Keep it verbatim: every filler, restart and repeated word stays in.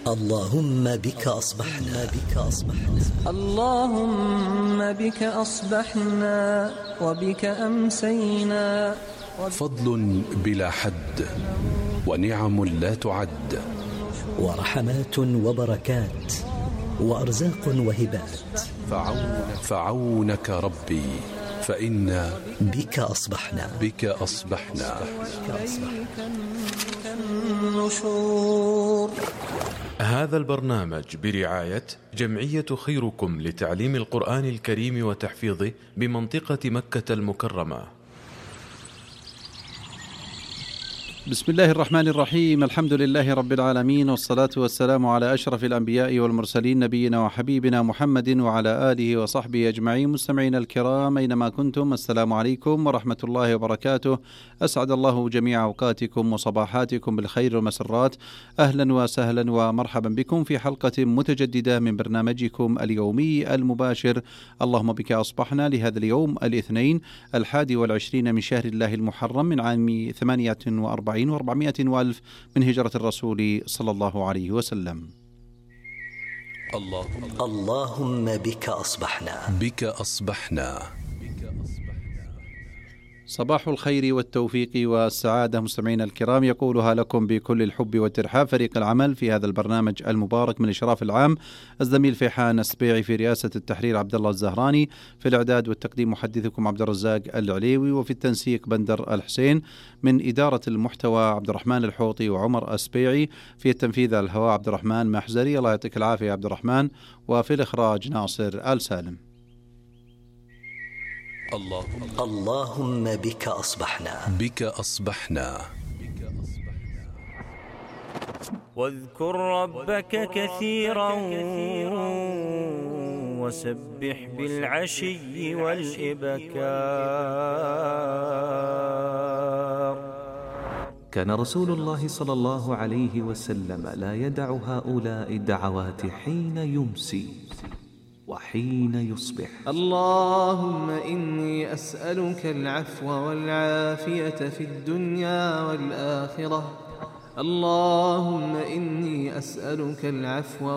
اللهم بك أصبحنا بك أصبحنا اللهم بك أصبحنا وبك أمسينا. فضل بلا حد ونعم لا تعد، ورحمات وبركات وأرزاق وهبات. فعونك, فعونك ربي فإنا بك أصبحنا بك أصبحنا. النشور. هذا البرنامج برعاية جمعية خيركم لتعليم القرآن الكريم وتحفيظه بمنطقة مكة المكرمة. بسم الله الرحمن الرحيم. الحمد لله رب العالمين، والصلاة والسلام على أشرف الأنبياء والمرسلين، نبينا وحبيبنا محمد وعلى آله وصحبه أجمعين. مستمعين الكرام أينما كنتم، السلام عليكم ورحمة الله وبركاته. أسعد الله جميع أوقاتكم وصباحاتكم بالخير والمسرات. أهلا وسهلا ومرحبا بكم في حلقة متجددة من برنامجكم اليومي المباشر اللهم بك أصبحنا، لهذا اليوم الاثنين الحادي والعشرين من شهر الله المحرم من عام ثمانية وأربعين وأربعمائة وألف من هجرة الرسول صلى الله عليه وسلم. اللهم, اللهم بك أصبحنا بك أصبحنا. صباح الخير والتوفيق والسعادة مستمعينا الكرام، يقولها لكم بكل الحب والترحاب فريق العمل في هذا البرنامج المبارك من الإشراف العام الزميل فيحان السبيعي، في رئاسة التحرير عبد الله الزهراني، في الإعداد والتقديم محدثكم عبد الرزاق العليوي، وفي التنسيق بندر الحسين، من إدارة المحتوى عبد الرحمن الحوطي وعمر السبيعي، في التنفيذ على الهواء عبد الرحمن محزري، الله يعطيك العافية يا عبد الرحمن، وفي الإخراج ناصر آل سالم. اللهم, اللهم بك أصبحنا بك أصبحنا. واذكر ربك كثيرا وسبح بالعشي والإبكار. كان رسول الله صلى الله عليه وسلم لا يدع هؤلاء الدعوات حين يمسي وحين يصبح. اللهم إني أسألك العفو والعافية في الدنيا والآخرة. اللهم إني أسألك العفو